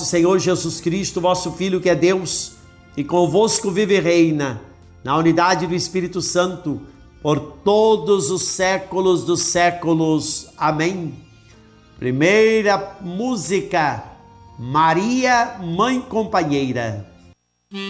nosso Senhor Jesus Cristo, vosso Filho, que é Deus, e convosco vive e reina, na unidade do Espírito Santo, por todos os séculos dos séculos. Amém. Primeira música, Maria, Mãe Companheira.